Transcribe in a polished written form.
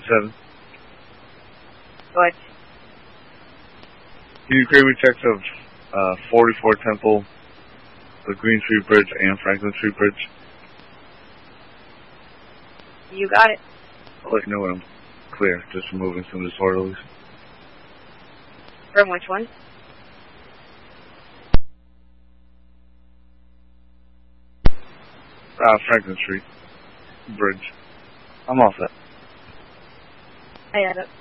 7. Go ahead. Can you create me checks of 44 Temple, the Green Street Bridge, and Franklin Street Bridge? You got it. I'll let you know when I'm clear, just removing some disorderlies. From which one? Franklin Street Bridge. I'm all set. I got it.